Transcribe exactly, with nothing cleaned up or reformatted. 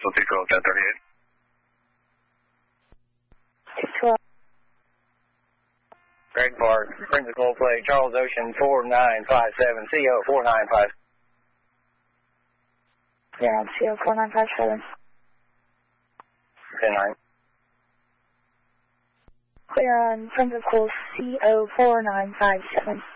cancel two twelve, ten thirty-eight. two twelve. Greg Park, Princess Coldplay, Charles Ocean, four nine five seven, C O four nine five. Yeah, C O four nine five seven. ten nine. Clear on Princess Cold, C O four nine five seven.